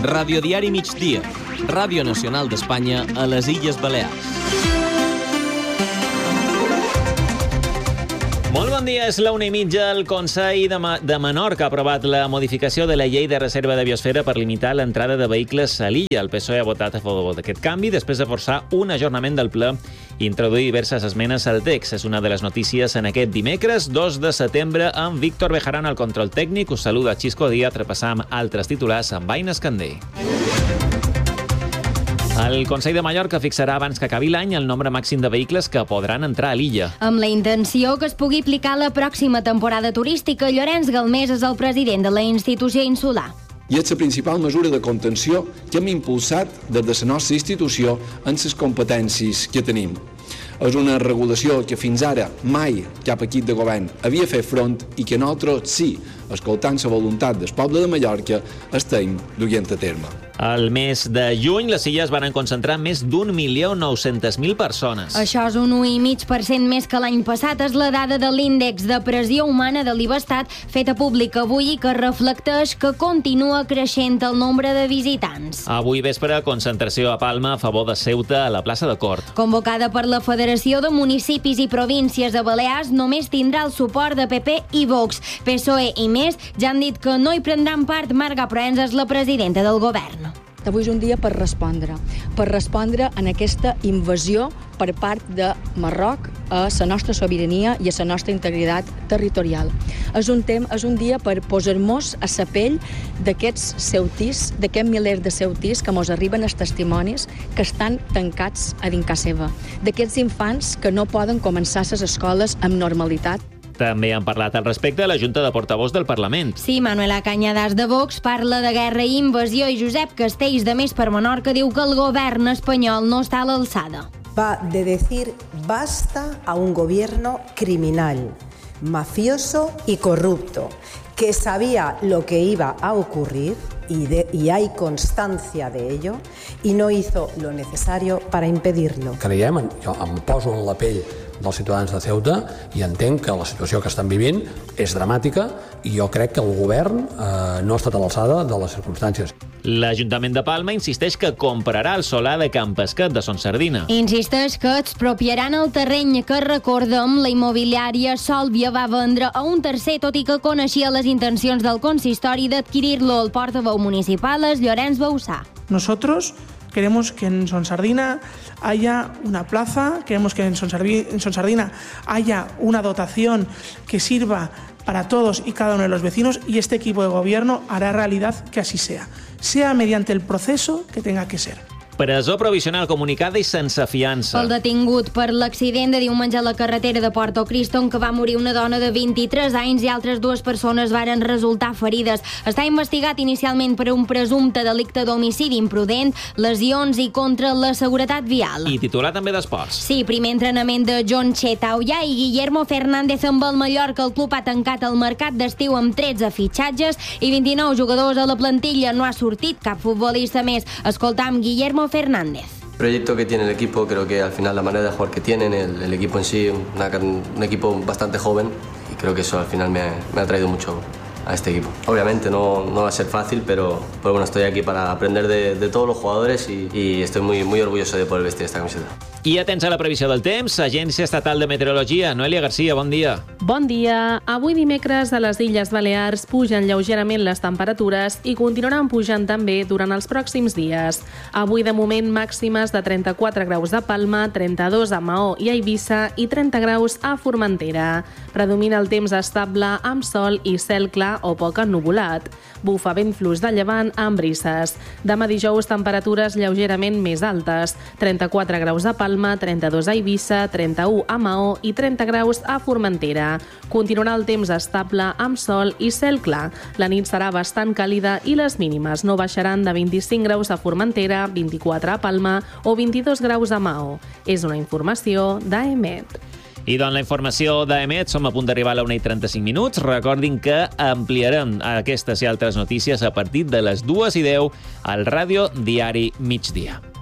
Radiodiari Migdia, Ràdio Nacional d'Espanya a les Illes Balears. Molt bon dia, és la 1:30. El Consell de Menorca ha aprovat la modificació de la llei de reserva de biosfera per limitar l'entrada de vehicles a l'illa. El PSOE ha votat a favor d'aquest canvi després de forçar un ajornament del ple i introduir diverses esmenes al text. És una de les notícies en aquest dimecres, 2 de setembre, amb Víctor Bejarano al control tècnic. Us saluda Xisco Díaz, repassam altres titulars amb Aina Escandé. El Consell de Mallorca fixarà abans que acabi l'any el nombre màxim de vehicles que podran entrar a l'illa. Amb la intenció que es pugui aplicar la pròxima temporada turística, Llorenç Galmés és el president de la institució insular. I és la principal mesura de contenció que hem impulsat des de la nostra institució en les competències que tenim. És una regulació que fins ara mai cap equip de govern havia fet front i que nosaltres sí, escoltant la voluntat del poble de Mallorca, estem duent a terme. El mes de juny, les illes van concentrar més d'1.900.000 persones. Això és un 1,5% més que l'any passat. És la dada de l'índex de pressió humana de l'Ibestat feta pública avui i que reflecteix que continua creixent el nombre de visitants. Avui vespre, concentració a Palma a favor de Ceuta a la plaça de Cort. Convocada per la Federació de Municipis i Províncies de Balears, només tindrà el suport de PP i Vox. PSOE i més ja han dit que no hi prendran part. Marga Proença és la presidenta del govern. Avui és un dia per respondre en aquesta invasió per part de Marroc a la nostra sobirania i a la nostra integritat territorial. És un dia per posar-nos a la pell d'aquests ceutís, d'aquests milers de ceutís que mos arriben els testimonis que estan tancats a dins casa seva, d'aquests infants que no poden començar les escoles amb normalitat. També han parlat al respecte a la Junta de Portavoz del Parlament. Sí, Manuela Cañadas de Vox parla de guerra i invasió i Josep Castells de Més per Menorca diu que el govern espanyol no està a l'alçada. Va de decir basta a un gobierno criminal, mafioso y corrupto, que sabía lo que iba a ocurrir y hay constancia de ello y no hizo lo necesario para impedirlo. Creiem, jo em poso en la pell dels ciutadans de Ceuta i entenc que la situació que estan vivint és dramàtica i jo crec que el govern no ha estat a l'alçada de les circumstàncies. L'Ajuntament de Palma insisteix que comprarà el solar de Can Pesquet de Son Sardina. Insisteix que expropiaran el terreny que, recordem, la immobiliària Sòlvia va vendre a un tercer, tot i que coneixia les intencions del consistori d'adquirir-lo. El portaveu municipal és Llorenç Bausà. Nosotros queremos que en Son Sardina haya una plaza, queremos que en Son Sardina haya una dotación que sirva para todos y cada uno de los vecinos y este equipo de gobierno hará realidad que así sea mediante el proceso que tenga que ser. Presó provisional comunicada i sense fiança. El detingut per l'accident de diumenge a la carretera de Porto Cristo en què va morir una dona de 23 anys i altres 2 persones varen resultar ferides. Està investigat inicialment per un presumpte delicte d'homicidi imprudent, lesions i contra la seguretat vial. I titular també d'esports. Sí, primer entrenament de John Chetauya i Guillermo Fernández amb el Mallorca. El club ha tancat el mercat d'estiu amb 13 fitxatges i 29 jugadors a la plantilla. No ha sortit cap futbolista més. Escoltam Guillermo Fernández. El proyecto que tiene el equipo, creo que al final la manera de jugar que tienen, el equipo en sí, un equipo bastante joven y creo que eso al final me ha traído mucho a este equipo. Obviamente no va a ser fácil, pero bueno, estoy aquí para aprender de todos los jugadores y estoy muy orgulloso de poder vestir esta camiseta. I atents a la previsió del temps, Agència Estatal de Meteorologia. Noelia Garcia, bon dia. Bon dia. Avui dimecres a les Illes Balears pugen lleugerament les temperatures i continuaran pujant també durant els pròxims dies. Avui de moment màximes de 34 graus a Palma, 32 a Maó i a Eivissa i 30 graus a Formentera. Predomina el temps estable amb sol i cel clar o poc ennuvolat. Bufa vent fluix de llevant amb brises. Demà dijous temperatures lleugerament més altes, 34 graus a Palma, 32 a Eivissa, 31 a Maó i 30 graus a Formentera. Continuarà el temps estable amb sol i cel clar. La nit serà bastant càlida i les mínimes no baixaran de 25 graus a Formentera, 24 a Palma o 22 graus a Maó. És una informació d'AEMET. I doncs la informació d'AEMET, som a punt d'arribar a la 1:35. Recordin que ampliarem aquestes i altres notícies a partir de les 2:10 al Ràdio Diari Migdia.